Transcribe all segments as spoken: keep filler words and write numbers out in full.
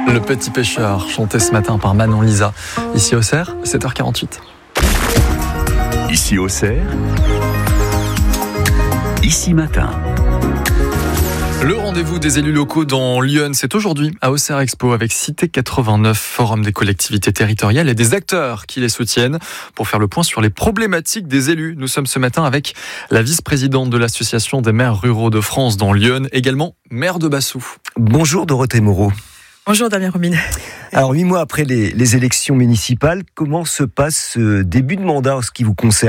Le Petit Pêcheur, chanté ce matin par Manon Lisa. Ici au Cerf, sept heures quarante-huit. Ici au Cerf, ici matin. Le rendez-vous des élus locaux dans Lyon, c'est aujourd'hui à Auxerre Expo avec Cité quatre-vingt-neuf, forum des collectivités territoriales et des acteurs qui les soutiennent pour faire le point sur les problématiques des élus. Nous sommes ce matin avec la vice-présidente de l'Association des maires ruraux de France dans Lyon, également maire de Bassou. Bonjour Dorothée Moreau. Bonjour Damien Robine. Alors huit mois après les, les élections municipales, comment se passe ce début de mandat en ce qui vous concerne ?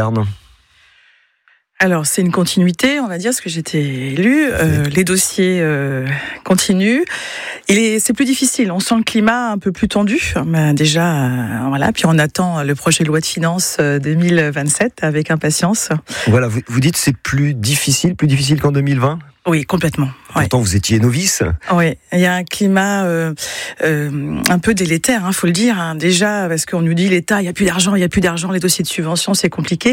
Alors, c'est une continuité, on va dire, parce que j'étais élue. Euh, les dossiers euh, continuent. Il est, c'est plus difficile. On sent le climat un peu plus tendu. Ben, déjà, euh, voilà. Puis on attend le projet de loi de finances deux mille vingt-sept avec impatience. Voilà, vous, vous dites que c'est plus difficile, plus difficile qu'en deux mille vingt ? Oui, complètement. Ouais. Pourtant, vous étiez novice. Oui, il y a un climat euh, euh, un peu délétère, hein, faut le dire. Hein. Déjà, parce qu'on nous dit l'État, il y a plus d'argent, il y a plus d'argent, les dossiers de subvention, c'est compliqué.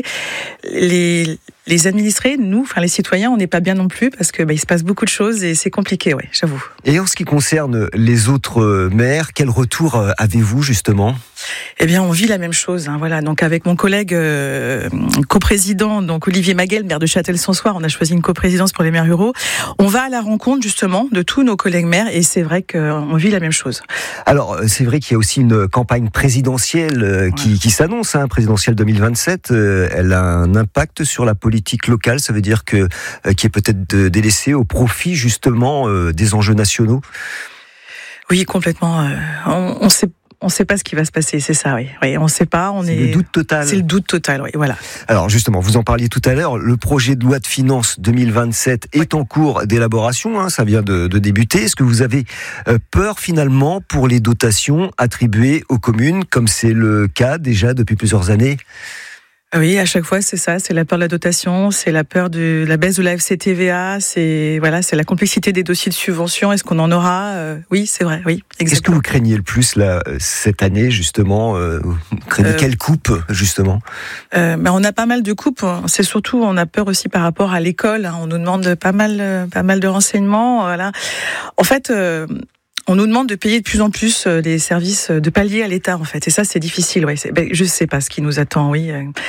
Les les administrés, nous, enfin les citoyens, on n'est pas bien non plus parce que bah, il se passe beaucoup de choses et c'est compliqué, ouais, j'avoue. Et en ce qui concerne les autres maires, quel retour avez-vous justement ? Eh bien, on vit la même chose. Hein, voilà. Donc, avec mon collègue euh, coprésident, donc Olivier Maguel, maire de Châtel-Sansoire, on a choisi une coprésidence pour les maires ruraux. On va à la rencontre justement de tous nos collègues maires et c'est vrai qu'on vit la même chose. Alors, c'est vrai qu'il y a aussi une campagne présidentielle qui, ouais. qui s'annonce, hein, présidentielle deux mille vingt-sept. Euh, elle a un impact sur la politique locale. Ça veut dire que euh, qui est peut-être de, délaissée au profit justement euh, des enjeux nationaux. Oui, complètement. Euh, on, on sait. On ne sait pas ce qui va se passer, c'est ça, oui. oui on ne sait pas, on c'est est. le doute total. C'est le doute total, oui, voilà. Alors justement, vous en parliez tout à l'heure, le projet de loi de finances deux mille vingt-sept est oui. en cours d'élaboration, hein, ça vient de, de débuter. Est-ce que vous avez euh, peur finalement pour les dotations attribuées aux communes, comme c'est le cas déjà depuis plusieurs années ? Oui, à chaque fois, c'est ça. C'est la peur de la dotation, c'est la peur de la baisse de la F C T V A, c'est voilà, c'est la complexité des dossiers de subvention. Est-ce qu'on en aura ? euh, Oui, c'est vrai. Oui, exactement. Qu'est-ce que vous craignez le plus là cette année justement euh, Vous craignez euh, quelle coupe justement euh, ben, on a pas mal de coupes. C'est surtout, on a peur aussi par rapport à l'école. Hein. On nous demande pas mal, pas mal de renseignements. Voilà. En fait. Euh, On nous demande de payer de plus en plus les services de palier à l'État, en fait. Et ça, c'est difficile. Ouais. C'est, ben, je sais pas ce qui nous attend, oui.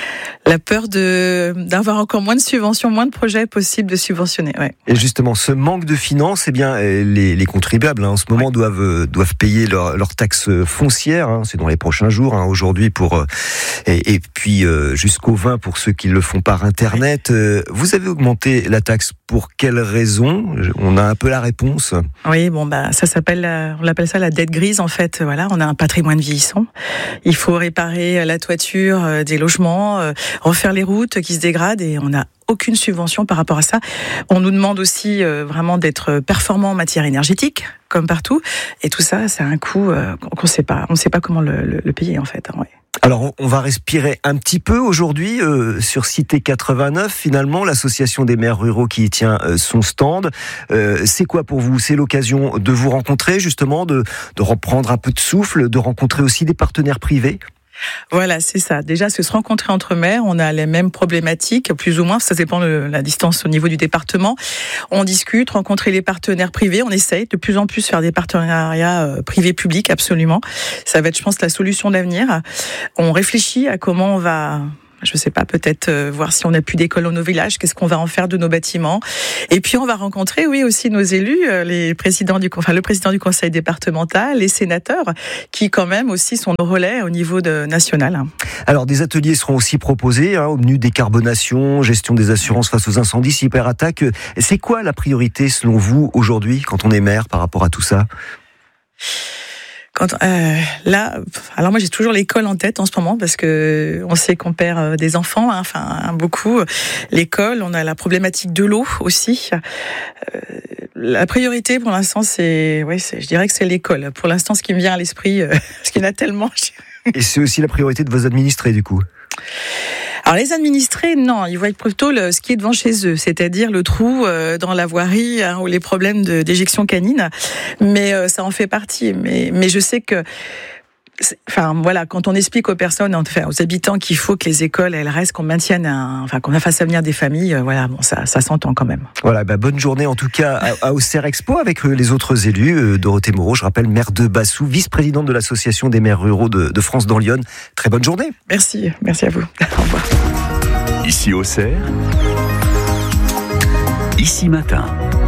La peur de, d'avoir encore moins de subventions, moins de projets possibles de subventionner. Ouais. Et justement, ce manque de finances, eh bien, les, les contribuables, hein, en ce moment, ouais. doivent, doivent payer leurs leur taxes foncières. Hein, c'est dans les prochains jours, hein, aujourd'hui, pour, et, et puis euh, jusqu'au vingt pour ceux qui le font par Internet. Ouais. Vous avez augmenté la taxe pour quelle raison ? On a un peu la réponse. Oui, bon, bah, ça s'appelle on l'appelle ça la dette grise en fait. Voilà, on a un patrimoine vieillissant. Il faut réparer la toiture des logements, refaire les routes qui se dégradent et on n'a aucune subvention par rapport à ça. On nous demande aussi vraiment d'être performant en matière énergétique, comme partout. Et tout ça, c'est un coût qu'on ne sait pas. On ne sait pas comment le, le, le payer en fait. Ouais. Alors, on va respirer un petit peu aujourd'hui euh, sur Cité quatre-vingt-neuf. Finalement, l'association des maires ruraux qui y tient euh, son stand. Euh, c'est quoi pour vous ? C'est l'occasion de vous rencontrer, justement, de, de reprendre un peu de souffle, de rencontrer aussi des partenaires privés ? Voilà, c'est ça. Déjà, c'est se rencontrer entre maires. On a les mêmes problématiques, plus ou moins. Ça dépend de la distance au niveau du département. On discute, rencontrer les partenaires privés. On essaye de plus en plus faire des partenariats privés-publics, absolument. Ça va être, je pense, la solution d'avenir. On réfléchit à comment on va... Je sais pas, peut-être euh, voir si on n'a plus d'école dans nos villages, qu'est-ce qu'on va en faire de nos bâtiments. Et puis on va rencontrer, oui, aussi nos élus, euh, les présidents du, enfin le président du conseil départemental, les sénateurs, qui quand même aussi sont nos relais au niveau de, national. Alors des ateliers seront aussi proposés hein, au menu décarbonation, gestion des assurances face aux incendies, cyberattaques. C'est quoi la priorité selon vous aujourd'hui quand on est maire par rapport à tout ça ? Quand, euh, là, alors moi j'ai toujours l'école en tête en ce moment parce que on sait qu'on perd des enfants, hein, enfin hein, beaucoup. L'école, on a la problématique de l'eau aussi. Euh, la priorité pour l'instant, c'est, ouais, c'est, je dirais que c'est l'école. Pour l'instant, ce qui me vient à l'esprit, euh, parce qu'il y en a tellement. Et c'est aussi la priorité de vos administrés, du coup. Alors les administrés, non, ils voient plutôt le, ce qui est devant chez eux, c'est-à-dire le trou euh, dans la voirie hein, ou les problèmes de, d'éjection canine. Mais euh, ça en fait partie. Mais, mais je sais que Enfin voilà, quand on explique aux personnes, enfin aux habitants qu'il faut que les écoles elles restent, qu'on maintienne, un, enfin qu'on fasse venir des familles, euh, voilà, bon ça, ça s'entend quand même. Voilà, bah, bonne journée en tout cas à, à Auxerre Expo avec les autres élus. Euh, Dorothée Moreau, je rappelle, maire de Bassou, vice-présidente de l'association des maires ruraux de, de France dans l'Yonne. Très bonne journée. Merci, merci à vous. Au revoir. Ici Auxerre, Ici Matin.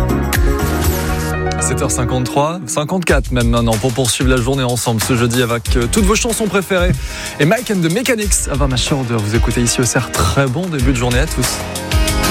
sept heures cinquante-trois, cinquante-quatre même maintenant pour poursuivre la journée ensemble ce jeudi avec euh, toutes vos chansons préférées. Et Mike and the Mechanics, Ava ma shoulder, vous écoutez Ici Auxerre, très bon début de journée à tous.